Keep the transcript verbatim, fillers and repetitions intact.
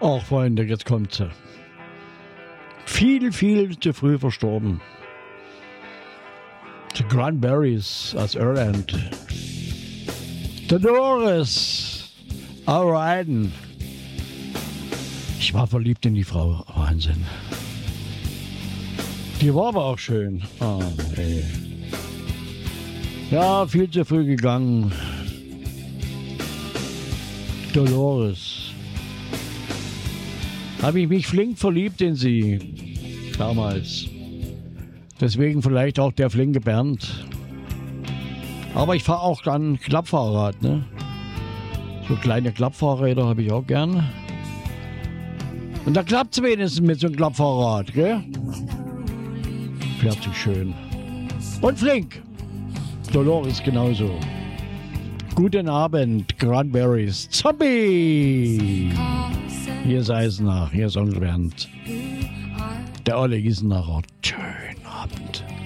Ach, Freunde, jetzt kommt sie. Viel, viel zu früh verstorben. The Cranberries aus Irland. Dolores O'Riordan. Ich war verliebt in die Frau. Wahnsinn. Die war aber auch schön. Ah, ey. Ja, viel zu früh gegangen. Dolores. Habe ich mich flink verliebt in sie. Damals. Deswegen vielleicht auch der flinke Bernd. Aber ich fahre auch gern Klappfahrrad, ne? So kleine Klappfahrräder habe ich auch gern. Und da klappt es wenigstens mit so einem Klappfahrrad, gell? Fährt sich schön. Und flink. Dolores genauso. Guten Abend, Cranberries. Zombie! Hier ist Eisenach, hier ist Onkel Bernd. Der Olle Giesenacher. Schönen Abend.